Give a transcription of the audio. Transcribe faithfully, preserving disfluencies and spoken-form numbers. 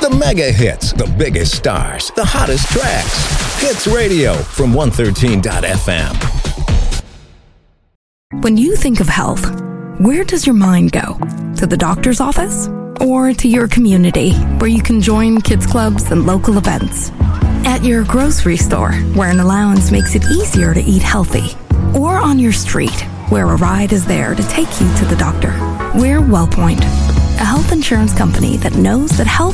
The mega hits, the biggest stars, the hottest tracks. Hits Radio from one thirteen dot f m. When you think of health, where does your mind go? To the doctor's office? Or to your community, where you can join kids clubs and local events? At your grocery store, where an allowance makes it easier to eat healthy? Or on your street, where a ride is there to take you to the doctor? We're WellPoint, a health insurance company that knows that health